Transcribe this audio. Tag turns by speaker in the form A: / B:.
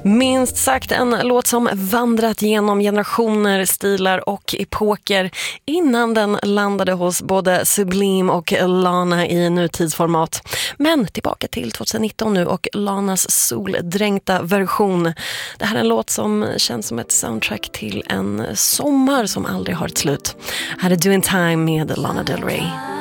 A: Minst sagt en låt som vandrat genom generationer, stilar och epoker innan den landade hos både Sublime och Lana i nutidsformat. Men tillbaka till 2019 nu och Lanas soldränkta version. Det här är en låt som känns som ett soundtrack till en sommar som aldrig har ett slut. Här är Doing Time med Lana Del Rey.